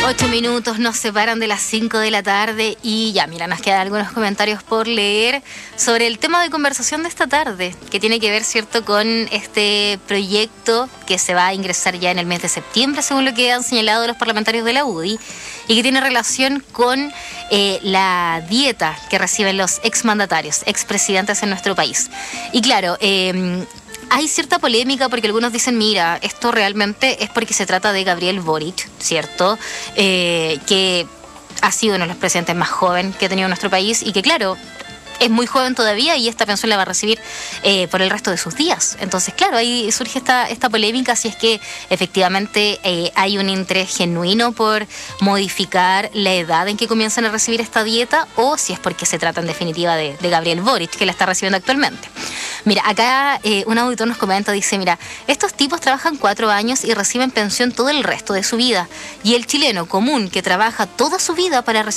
8 minutos nos separan de las 5 de la tarde y ya, mira, nos quedan algunos comentarios por leer sobre el tema de conversación de esta tarde, que tiene que ver, ¿cierto?, con este proyecto que se va a ingresar ya en el mes de septiembre, según lo que han señalado los parlamentarios de la UDI, y que tiene relación con la dieta que reciben los exmandatarios, expresidentes en nuestro país. Y claro, hay cierta polémica porque algunos dicen, mira, esto realmente es porque se trata de Gabriel Boric, ¿cierto? Que ha sido uno de los presidentes más jóvenes que ha tenido nuestro país y que, claro, es muy joven todavía y esta pensión la va a recibir por el resto de sus días. Entonces, claro, ahí surge esta polémica si es que efectivamente hay un interés genuino por modificar la edad en que comienzan a recibir esta dieta o si es porque se trata en definitiva de Gabriel Boric, que la está recibiendo actualmente. Mira, acá un auditor nos comenta, dice, mira, estos tipos trabajan 4 años y reciben pensión todo el resto de su vida. Y el chileno común que trabaja toda su vida para recibir